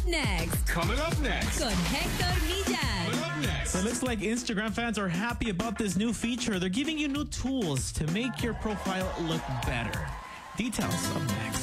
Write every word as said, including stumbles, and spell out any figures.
next. Coming up next. Con Hector Millan. Coming up next. So it looks like Instagram fans are happy about this new feature. They're giving you new tools to make your profile look better. Details up next.